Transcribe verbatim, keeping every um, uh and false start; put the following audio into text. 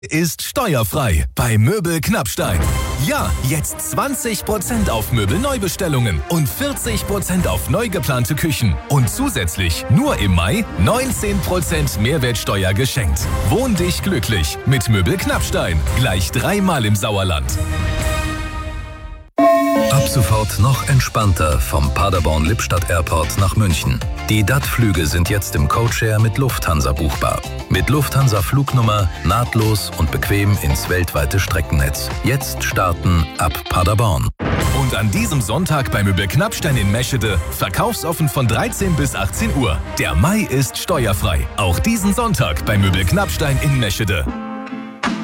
Ist steuerfrei bei Möbel Knappstein. Ja, jetzt zwanzig Prozent auf Möbelneubestellungen und vierzig Prozent auf neu geplante Küchen. Und zusätzlich nur im Mai neunzehn Prozent Mehrwertsteuer geschenkt. Wohn dich glücklich mit Möbel Knappstein. Gleich dreimal im Sauerland. Ab sofort noch entspannter vom Paderborn-Lippstadt Airport nach München. Die D A T-Flüge sind jetzt im Codeshare mit Lufthansa buchbar. Mit Lufthansa-Flugnummer nahtlos und bequem ins weltweite Streckennetz. Jetzt starten ab Paderborn. Und an diesem Sonntag bei Möbel Knappstein in Meschede verkaufsoffen von dreizehn bis achtzehn Uhr. Der Mai ist steuerfrei. Auch diesen Sonntag bei Möbel Knappstein in Meschede.